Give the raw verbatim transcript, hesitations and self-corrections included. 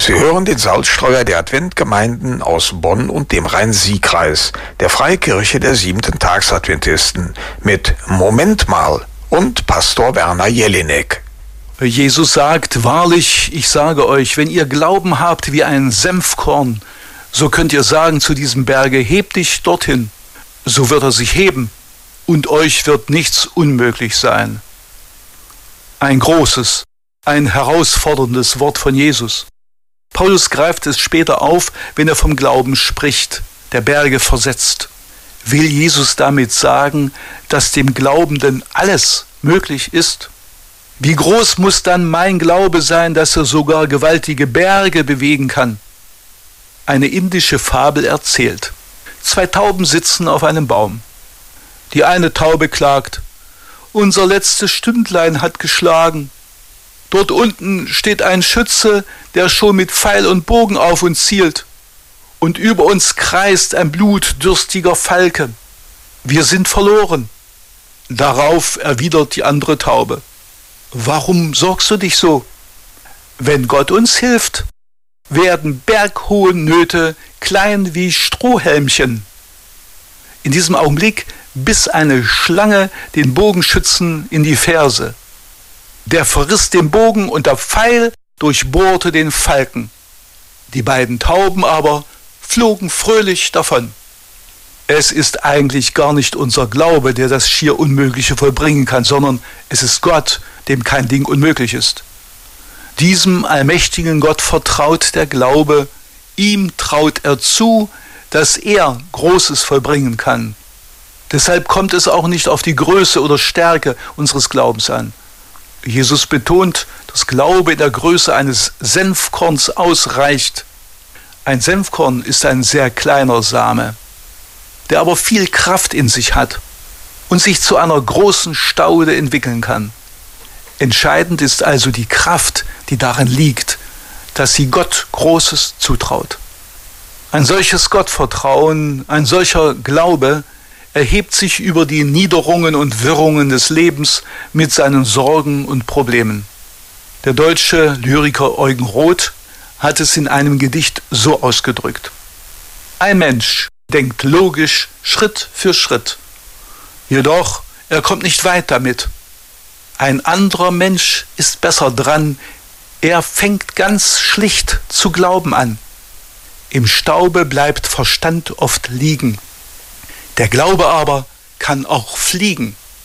Sie hören den Salzstreuer der Adventgemeinden aus Bonn und dem Rhein-Sieg-Kreis, der Freikirche der Siebenten Tagsadventisten, mit Moment mal und Pastor Werner Jelinek. Jesus sagt, wahrlich, ich sage euch, wenn ihr Glauben habt wie ein Senfkorn, so könnt ihr sagen zu diesem Berge, heb dich dorthin, so wird er sich heben, und euch wird nichts unmöglich sein. Ein großes, ein herausforderndes Wort von Jesus. Paulus greift es später auf, wenn er vom Glauben spricht, der Berge versetzt. Will Jesus damit sagen, dass dem Glaubenden alles möglich ist? Wie groß muss dann mein Glaube sein, dass er sogar gewaltige Berge bewegen kann? Eine indische Fabel erzählt. Zwei Tauben sitzen auf einem Baum. Die eine Taube klagt, unser letztes Stündlein hat geschlagen. Dort unten steht ein Schütze, der schon mit Pfeil und Bogen auf uns zielt. Und über uns kreist ein blutdürstiger Falke. Wir sind verloren. Darauf erwidert die andere Taube. Warum sorgst du dich so? Wenn Gott uns hilft, werden berghohe Nöte klein wie Strohhelmchen. In diesem Augenblick biss eine Schlange den Bogenschützen in die Ferse. Der verriss den Bogen und der Pfeil durchbohrte den Falken. Die beiden Tauben aber flogen fröhlich davon. Es ist eigentlich gar nicht unser Glaube, der das schier Unmögliche vollbringen kann, sondern es ist Gott, dem kein Ding unmöglich ist. Diesem allmächtigen Gott vertraut der Glaube, ihm traut er zu, dass er Großes vollbringen kann. Deshalb kommt es auch nicht auf die Größe oder Stärke unseres Glaubens an. Jesus betont, dass Glaube in der Größe eines Senfkorns ausreicht. Ein Senfkorn ist ein sehr kleiner Same, der aber viel Kraft in sich hat und sich zu einer großen Staude entwickeln kann. Entscheidend ist also die Kraft, die darin liegt, dass sie Gott Großes zutraut. Ein solches Gottvertrauen, ein solcher Glaube erhebt sich über die Niederungen und Wirrungen des Lebens mit seinen Sorgen und Problemen. Der deutsche Lyriker Eugen Roth hat es in einem Gedicht so ausgedrückt. Ein Mensch denkt logisch Schritt für Schritt, jedoch er kommt nicht weit damit. Ein anderer Mensch ist besser dran, er fängt ganz schlicht zu glauben an. Im Staube bleibt Verstand oft liegen. Der Glaube aber kann auch fliegen.